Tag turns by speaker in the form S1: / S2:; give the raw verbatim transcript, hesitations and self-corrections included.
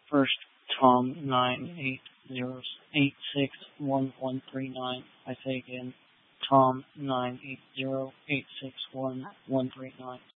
S1: First, Tom nine eight zero eight six one one three nine. I say again, Tom nine eight zero eight six one one three nine.